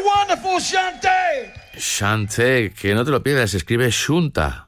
wonderful Shantae. Shantae, que no te lo pierdas, se escribe Shunta.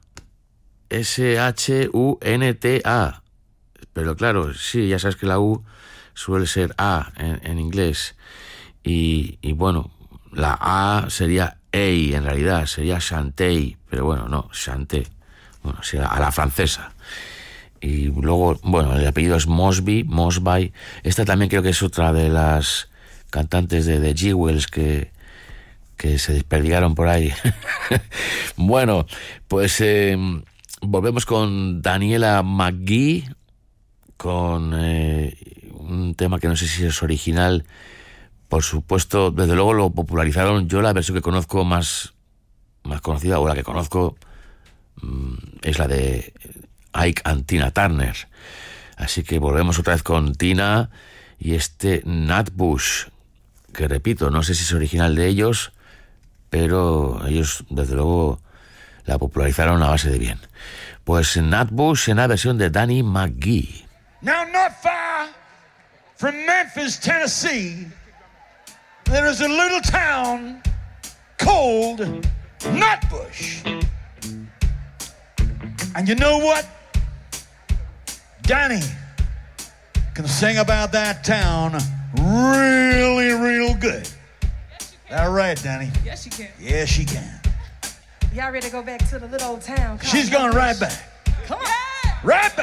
S-H-U-N-T-A. Pero claro, sí, ya sabes que la U suele ser A en inglés. Y bueno, la A sería EI en realidad, sería Shantae. Pero bueno, no, Shantae. Bueno, sí, a la francesa. Y luego, bueno, el apellido es Mosby. Esta también creo que es otra de las cantantes de The Jewels que se desperdigaron por ahí. Bueno, pues volvemos con Daniela McGee, con un tema que no sé si es original. Por supuesto, desde luego lo popularizaron. Yo la versión que conozco más conocida, o la que conozco, es la de Ike and Tina Turner. Así que volvemos otra vez con Tina y Nat Bush, que repito, no sé si es original de ellos, pero ellos desde luego la popularizaron a base de bien. Pues Nat Bush en la versión de Danny McGee. Now, not far from Memphis, Tennessee, there is a little town called Nutbush. And you know what? Danny can sing about that town really, real good. All right, Danny. Yes, she can. Yes, she can. Y'all ready to go back to the little old town? She's going right back. Come on. Right back.